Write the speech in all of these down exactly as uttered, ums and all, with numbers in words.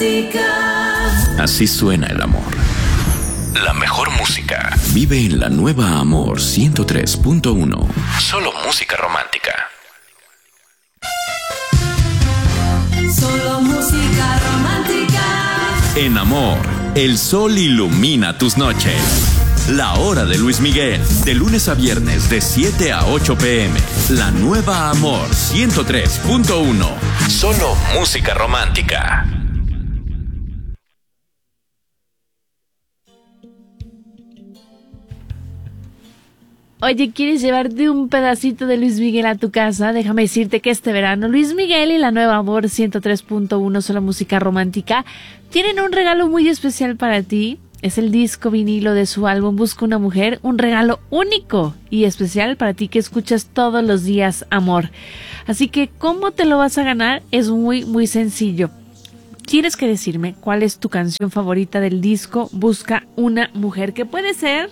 romántica. Así suena el amor. La mejor música vive en la nueva Amor ciento tres punto uno. Solo música romántica. Solo música romántica. En Amor, el sol ilumina tus noches. La hora de Luis Miguel, de lunes a viernes de siete a ocho pm. La nueva Amor ciento tres punto uno. Solo música romántica. Oye, ¿quieres llevarte un pedacito de Luis Miguel a tu casa? Déjame decirte que este verano Luis Miguel y la nueva Amor ciento tres punto uno, solo música romántica, tienen un regalo muy especial para ti. Es el disco vinilo de su álbum Busca una Mujer, un regalo único y especial para ti que escuchas todos los días Amor. Así que, ¿cómo te lo vas a ganar? Es muy, muy sencillo. Tienes que decirme cuál es tu canción favorita del disco Busca una Mujer, que puede ser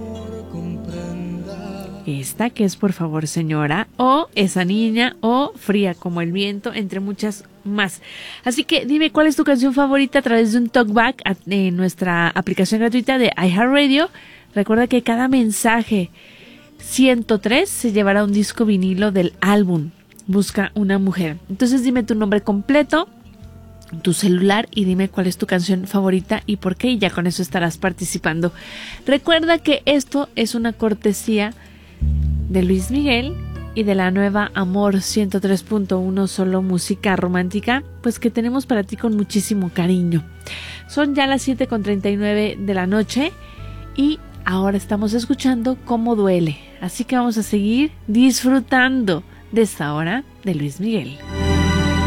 esta, que es Por favor señora, o Esa niña, o Fría como el viento, entre muchas más. Así que dime cuál es tu canción favorita a través de un talkback en nuestra aplicación gratuita de iHeartRadio. Recuerda que cada mensaje ciento tres se llevará un disco vinilo del álbum Busca una Mujer. Entonces dime tu nombre completo, tu celular y dime cuál es tu canción favorita y por qué, y ya con eso estarás participando. Recuerda que esto es una cortesía de Luis Miguel y de la nueva Amor ciento tres punto uno, solo música romántica, pues que tenemos para ti con muchísimo cariño. Son ya las siete con treinta y nueve de la noche y ahora estamos escuchando Cómo duele, así que vamos a seguir disfrutando de esta hora de Luis Miguel.